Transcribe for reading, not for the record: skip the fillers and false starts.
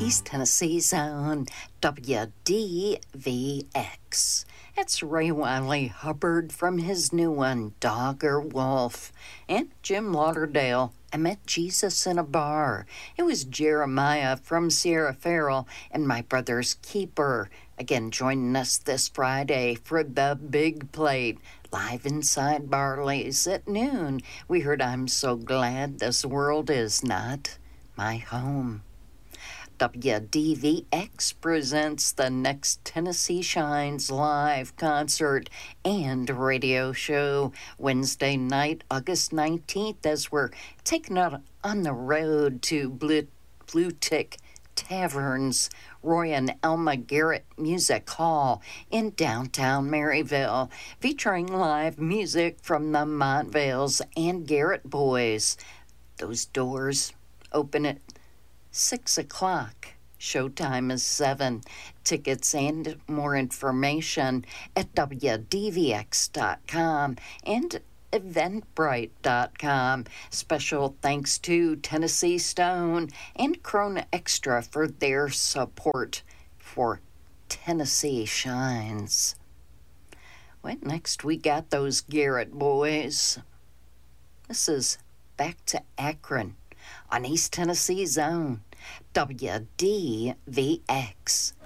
East Tennessee's own WDVX. It's Ray Wiley Hubbard from his new one, Dog or Wolf. And Jim Lauderdale, I Met Jesus in a Bar. It was Jeremiah from Sierra Farrell and My Brother's Keeper. Again, joining us this Friday for The Big Plate, live inside Barley's at noon. We heard I'm So Glad This World Is Not My Home. WDVX presents the next Tennessee Shines live concert and radio show Wednesday night, August 19th, as we're taking out on the road to Blue Tick Taverns, Roy and Elma Garrett Music Hall in downtown Maryville, featuring live music from the Montvales and Garrett Boys. Those doors open at 6 o'clock. Showtime is 7. Tickets and more information at WDVX.com and Eventbrite.com. Special thanks to Tennessee Stone and Corona Extra for their support for Tennessee Shines. Well, next we got those Garrett Boys. This is Back to Akron on East Tennessee's own WDVX.